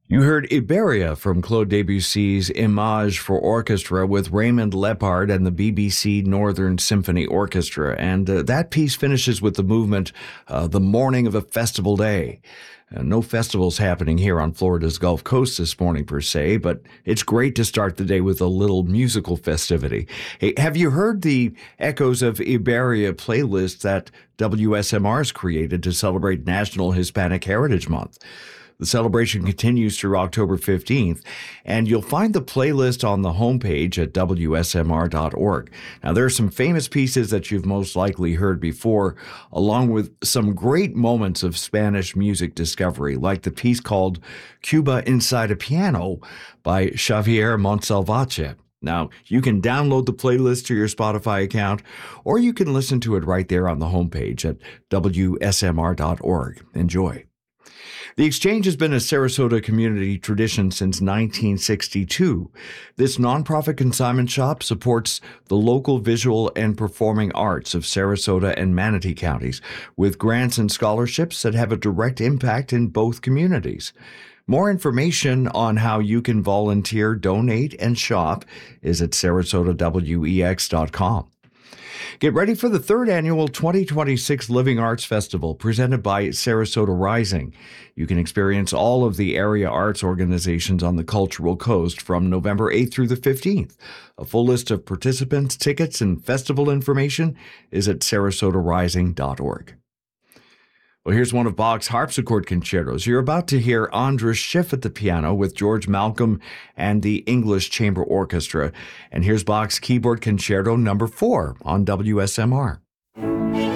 You heard Iberia from Claude Debussy's Image for Orchestra with Raymond Lepard and the BBC Northern Symphony Orchestra. And that piece finishes with the movement, The Morning of a Festival Day. No festivals happening here on Florida's Gulf Coast this morning per se, but it's great to start the day with a little musical festivity. Hey, have you heard the Echoes of Iberia playlist that WSMR's created to celebrate National Hispanic Heritage Month? The celebration continues through October 15th, and you'll find the playlist on the homepage at WSMR.org. Now, there are some famous pieces that you've most likely heard before, along with some great moments of Spanish music discovery, like the piece called Cuba Inside a Piano by Xavier Montsalvatge. Now, you can download the playlist to your Spotify account, or you can listen to it right there on the homepage at WSMR.org. Enjoy. The Exchange has been a Sarasota community tradition since 1962. This nonprofit consignment shop supports the local visual and performing arts of Sarasota and Manatee counties with grants and scholarships that have a direct impact in both communities. More information on how you can volunteer, donate, and shop is at sarasotawex.com. Get ready for the third annual 2026 Living Arts Festival presented by Sarasota Rising. You can experience all of the area arts organizations on the Cultural Coast from November 8th through the 15th. A full list of participants, tickets, and festival information is at sarasotarising.org. Well, here's one of Bach's harpsichord concertos. You're about to hear Andras Schiff at the piano with George Malcolm and the English Chamber Orchestra. And here's Bach's keyboard concerto number 4 on WSMR.